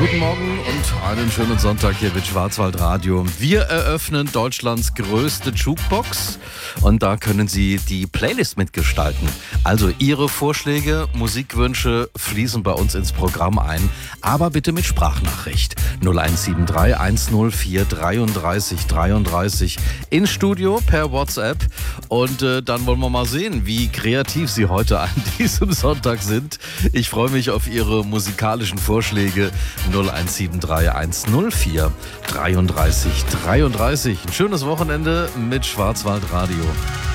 Guten Morgen und einen schönen Sonntag hier mit Schwarzwaldradio. Wir eröffnen Deutschlands größte Jukebox und da können Sie die Playlist mitgestalten. Also Ihre Vorschläge, Musikwünsche fließen bei uns ins Programm ein, aber bitte mit Sprachnachricht. 0173 104 33 33 ins Studio per WhatsApp und dann wollen wir mal sehen, wie kreativ Sie heute an diesem Sonntag sind. Ich freue mich auf Ihre musikalischen Vorschläge. 0173 104 33 33. Ein schönes Wochenende mit Schwarzwaldradio.